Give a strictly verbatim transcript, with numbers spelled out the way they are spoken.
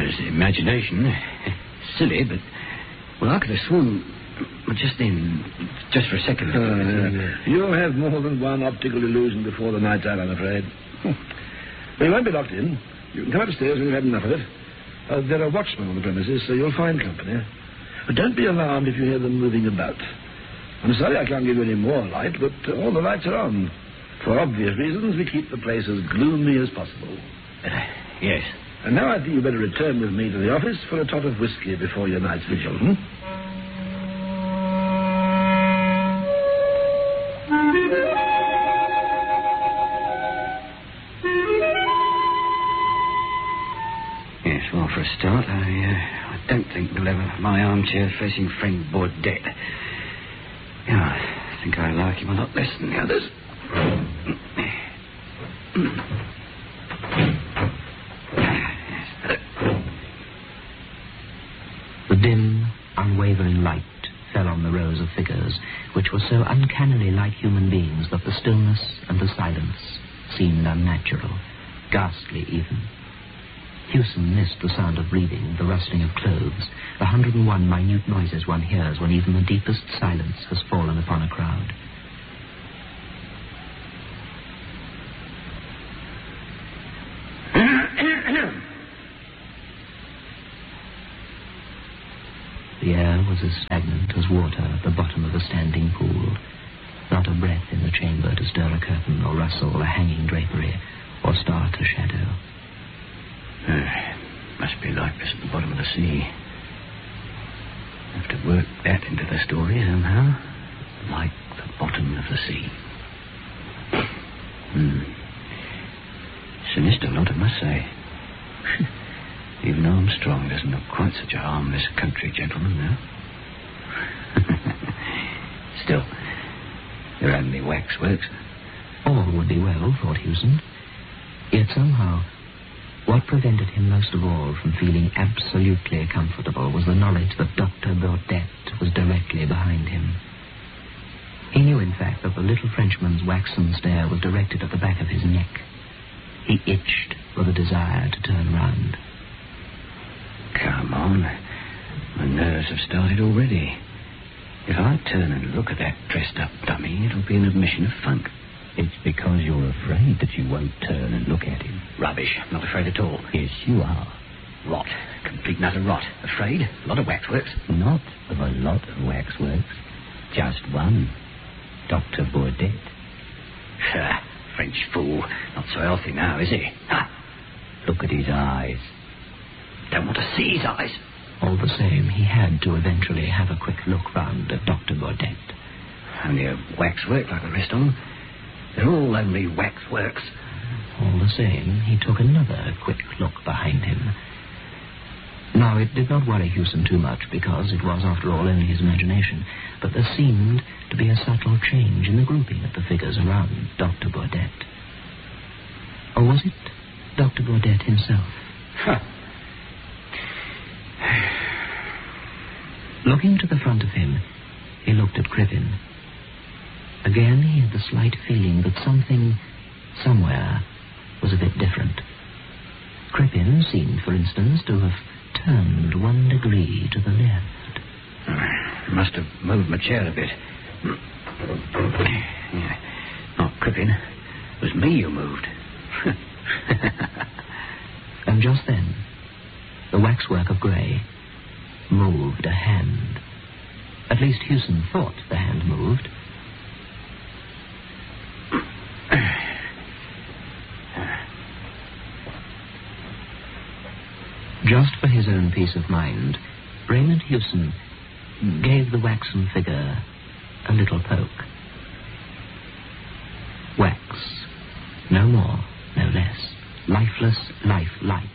it's imagination. Silly, but... Well, I could have sworn... Just then, just for a second. Uh, yeah. You'll have more than one optical illusion before the night's out, I'm afraid. Well, you won't be locked in. You can come upstairs when you've had enough of it. Uh, there are watchmen on the premises, so you'll find company. But don't be alarmed if you hear them moving about. I'm sorry I can't give you any more light, but uh, all the lights are on. For obvious reasons, we keep the place as gloomy as possible. Uh, yes. And now I think you'd better return with me to the office for a tot of whiskey before your night's vigil, hmm? For a start, I, uh, I don't think we'll have my armchair facing friend Baudet. Yeah, I think I like him a lot less than the others. The dim, unwavering light fell on the rows of figures, which were so uncannily like human beings that the stillness and the silence seemed unnatural, ghastly even. Hewson missed the sound of breathing, the rustling of clothes, the hundred and one minute noises one hears when even the deepest silence has fallen upon a crowd. The air was as stagnant as water at the bottom of a standing pool. Not a breath in the chamber to stir a curtain or rustle a hanging drapery or start a shadow. Uh, must be like this at the bottom of the sea. Have to work that into the story somehow. Like the bottom of the sea. Hmm. Sinister lot, I must say. Even Armstrong doesn't look quite such a harmless country gentleman now. Still, they're only waxworks. All would be well, thought Hewson. Yet somehow... what prevented him most of all from feeling absolutely comfortable was the knowledge that Doctor Baudet was directly behind him. He knew, in fact, that the little Frenchman's waxen stare was directed at the back of his neck. He itched with a desire to turn round. Come on. My nerves have started already. If I turn and look at that dressed-up dummy, it'll be an admission of funk. It's because you're afraid that you won't turn and look at him. Rubbish. Not afraid at all. Yes, you are. Rot. Complete and utter rot. Afraid? A lot of waxworks. Not of a lot of waxworks. Just one. Doctor Baudet. Ha! French fool. Not so healthy now, is he? Ha! Look at his eyes. Don't want to see his eyes. All the same, he had to eventually have a quick look round at Doctor Baudet. Only a waxwork like the rest of them. They're all only waxworks. All the same, he took another quick look behind him. Now, it did not worry Hewson too much, because it was, after all, only his imagination, but there seemed to be a subtle change in the grouping of the figures around Doctor Baudet. Or was it Doctor Baudet himself? Huh. Looking to the front of him, he looked at Crippen. Again, he had the slight feeling that something, somewhere, was a bit different. Crippen seemed, for instance, to have turned one degree to the left. I must have moved my chair a bit. Yeah. Not Crippen. It was me who moved. And just then, the waxwork of grey moved a hand. At least Hewson thought the hand moved. Just for his own peace of mind, Raymond Hewson gave the waxen figure a little poke. Wax. No more, no less. Lifeless, lifelike.